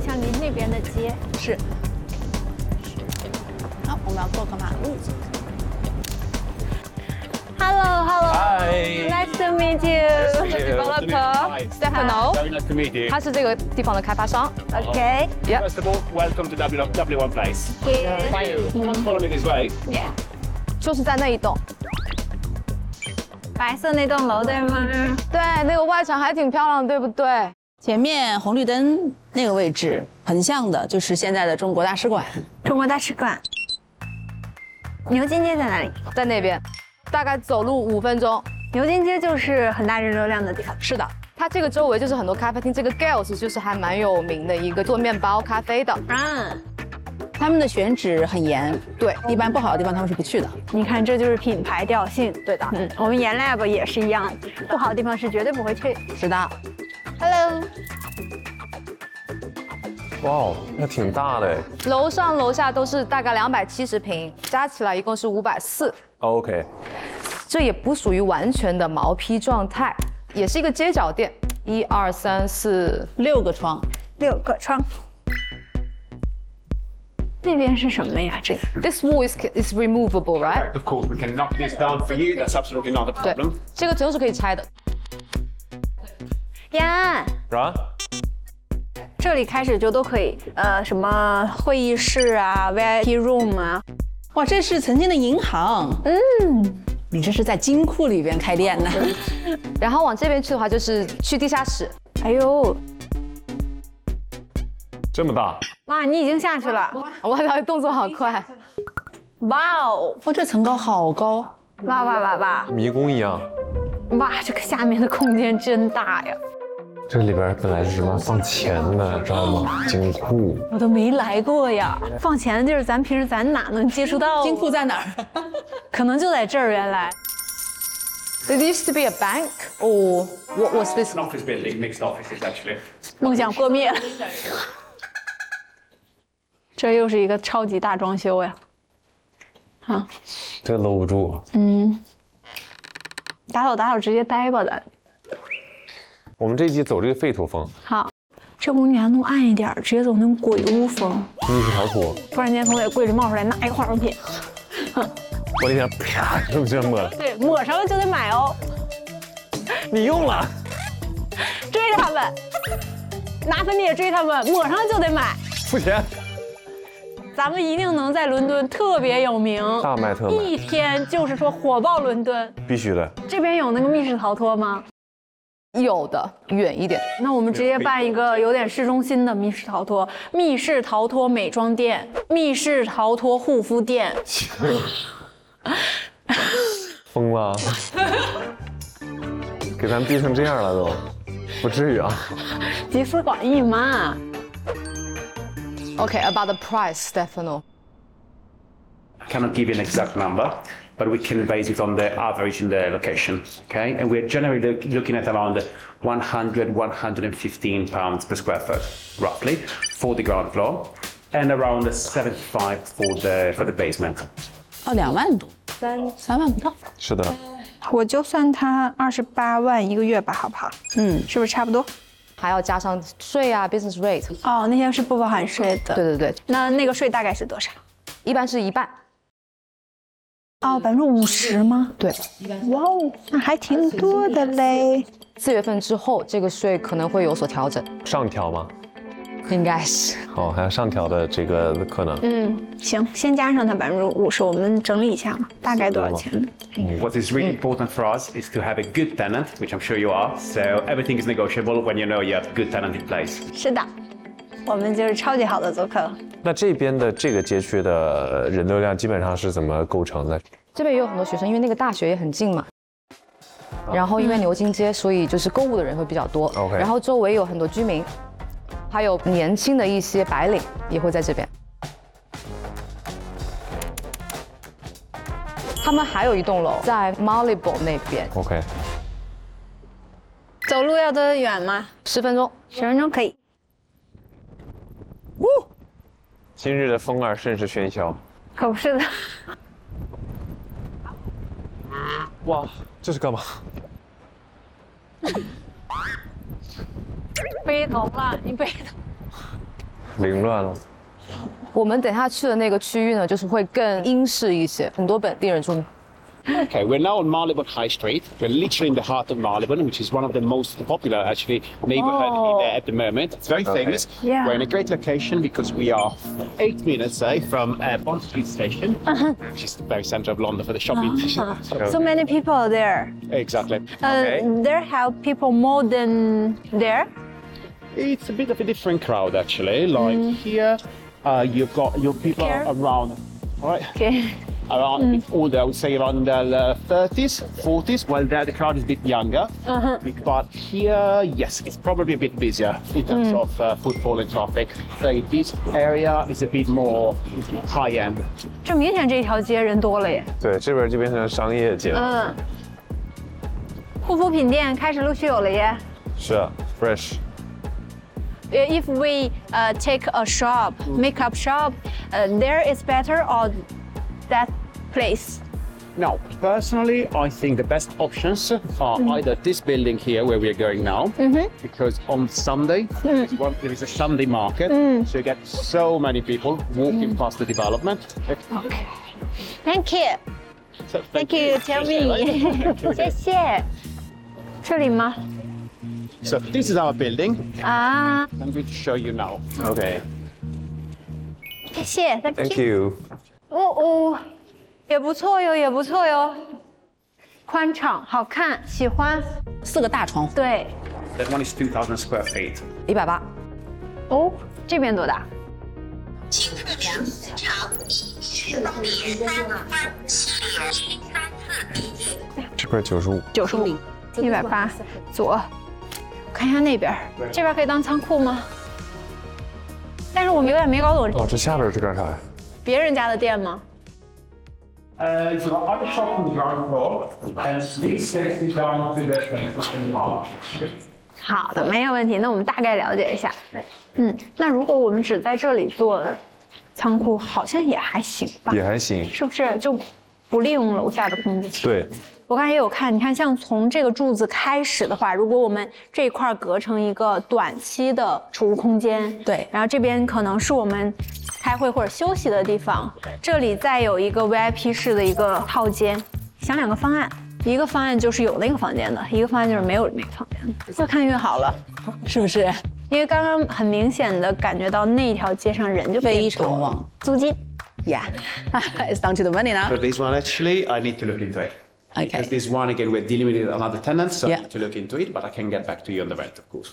点像您那边的街。 是。好，我们要过个马路。 Hello. Hi. Nice to meet you. Developer Stefano， Very nice to meet you. 他是这个地方的开发商。 OK. First of all, welcome to W1 Place. Thank you. Follow me this way. 就是在那一栋， 白色那栋楼对吗？ 对，那个外墙还挺漂亮，对不对？ 前面红绿灯那个位置，很像的，就是现在的中国大使馆。 中国大使馆。牛津街在哪里？ 在那边，大概走路5分钟。 牛津街就是很大人流量的地方。 是的， 它这个周围就是很多咖啡厅，这个 Gales 就是还蛮有名的一个做面包咖啡的。 他们的选址很严， 对， 一般不好的地方他们是不去的。 你看，这就是品牌调性。 对的， 我们研 lab 也是一样，不好的地方是绝对不会去。 是的。 Hello， 哇哦，那挺大的哎。 楼上楼下都是大概270平，加起来一共是540。 OK， 这也不属于完全的毛坯状态，也是一个街角店。1、2、3、4， 6个窗。 6个窗。那边是什么呀？这个 This wall is removable, right? Of course, we can knock this down for you. That's absolutely not a 对 problem.， 这个全都是可以拆的。 呀， 啊， 这里开始就都可以，什么会议室啊、VIP room 啊。 哇，这是曾经的银行。你这是在金库里边开店呢？ 然后往这边去的话，就是去地下室。 哎呦， 这么大， 哇，你已经下去了！ 哇，他动作好快。 哇哦， 哇，这层高好高。 哇！ 迷宫一样。 哇，这个下面的空间真大呀！ 这里边本来是什么放钱的，知道吗？金库。 我都没来过呀，放钱的地儿，咱平时哪能接触到？ 金库在哪儿？ 可能就在这儿，原来。 It used to be a bank, or what was this? An office building, mixed offices actually. 梦想破灭了。这又是一个超级大装修呀！啊， 这搂不住。 打扫，直接待吧咱。 我们这一集走这个废土风， 好，这屋你还弄暗一点，直接走那种鬼屋风。 密室逃脱。 突然间从我柜里冒出来，拿一个化妆品。 我那天啪就这么抹了。 对，抹上了就得买哦。 你用了？ 追他们，拿粉底液追他们，抹上了就得买。 付钱。 咱们一定能在伦敦特别有名， 大卖特卖。 一天就是说火爆伦敦。 必须的。 这边有那个密室逃脱吗？ 有的，远一点。 那我们直接办一个有点市中心的密室逃脱，密室逃脱美妆店，密室逃脱护肤店。 疯了。给咱逼成这样了都，不至于啊。 集思广益嘛。 Okay, about the price, Stefano. I cannot give you an exact number, but we can base it on the average in the location. Okay, and we're generally looking at around 100, 115 pounds per square foot, roughly, for the ground floor, and around 75 for the basement. 哦，2万多，3万不到。 是的。 我就算他28万一个月吧，好不好？是不是差不多？ 还要加上税啊 ，business rate。 哦，那些是不包含税的。 对对对， 那个税大概是多少？ 一般是1半。 哦，50%吗？ 对。 哇哦，那还挺多的嘞。 4月份之后，这个税可能会有所调整。 上调吗？ 应该是。 好，还有上调的这个可能。 行，先加上它50%，我们整理一下嘛，大概多少钱？ What is really important for us is to have a good tenant, which I'm sure you are. So everything is negotiable when you know you have a good tenant in place. 是的，我们就是超级好的做客。 那这边的这个街区的人流量基本上是怎么构成的？ 这边也有很多学生，因为那个大学也很近嘛。然后因为牛津街，所以就是购物的人会比较多。 OK。 然后周围有很多居民，还有年轻的一些白领也会在这边。他们还有一栋楼在 Marylebone 那边。 OK。 走路要多远吗 ？10分钟。 10分钟可以。 今日的风儿甚是喧嚣。 可不是的。 哇，这是干嘛？ 背疼了，你背疼。 凌乱了。 我们等下去的那个区域呢，就是会更英式一些，很多本地人住。 Okay, we're now on Marylebone High Street. We're literally in the heart of Marylebone, which is one of the most popular, actually, neighborhood there at the moment. It's very famous. Yeah. We're in a great location because we are 8 minutes, from Bond Street Station, which is the very center of London for the shopping. So many people there. Exactly. There have people more than there. It's a bit of a different crowd, actually. Like here, you've got your people Here? around, right? Okay. Around a bit older, I would say around the 30s, 40s, while there the crowd is a bit younger. But here, yes, it's probably a bit busier in terms of footfall and traffic. So this area is a bit more high end. 这明显这条街人多了耶。 对，这边就变成商业街了。 护肤品店开始陆续有了耶。 是啊 ，fresh。 If we take a shop, makeup shop, there is better or that place. Now, personally, I think the best options are either this building here where we are going now, because on Sunday, there is a Sunday market, so you get so many people walking past the development. Okay. Thank you. So, Thank you. Tell me. 谢谢。这里吗？ So this is our building. 啊， I'm going to show you now. OK， 谢谢。 Thank you。 哦，也不错哟，也不错哟。宽敞，好看，喜欢。 4个大窗户， 对。 That one is 2,000 square feet. 180。 哦，这边多大？ 请测量长这边95。 95。180，左。看一下那边，这边可以当仓库吗？但是我们有点没搞懂， 哦，这下边是干啥呀？ 别人家的店吗？ So our shop on the ground floor, and this takes you down to the second hall. 好的，没有问题。那我们大概了解一下。那如果我们只在这里做仓库，好像也还行吧？ 也还行。 是不是就不利用楼下的空间？ 对， 我刚才也有看，你看，像从这个柱子开始的话，如果我们这一块隔成一个短期的储物空间， 对然后这边可能是我们开会或者休息的地方，这里再有一个 VIP 式的一个套间，想2个方案，一个方案就是有那个房间的，一个方案就是没有那个房间的，越看越好了， 是不是？ 因为刚刚很明显的感觉到那条街上人就非常旺。 租金 Yeah, it's down to the money now. So this one actually, I need to look into it. Okay. Because this one again, we're dealing with another tenant, so I Yeah. need to look into it. But I can get back to you on the rent, of course.